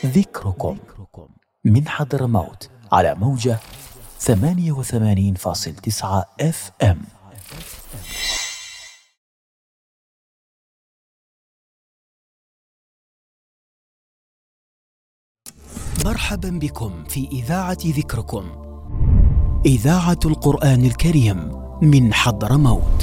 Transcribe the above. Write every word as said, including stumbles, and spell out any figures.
ذكركم من حضرموت على موجة ثمانية وثمانين فاصلة تسعة اف ام. مرحبا بكم في إذاعة ذكركم، إذاعة القرآن الكريم من حضرموت.